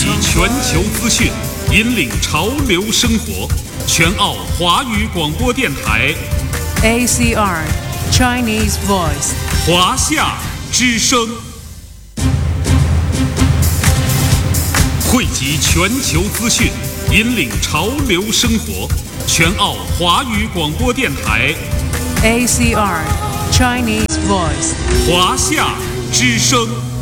全球资讯，引领潮流生活。全澳华语广播电台 ACR Chinese Voice 华夏之声，汇集全球资讯，引领潮流生活。全澳华语广播电台 ACR Chinese Voice 华夏之声。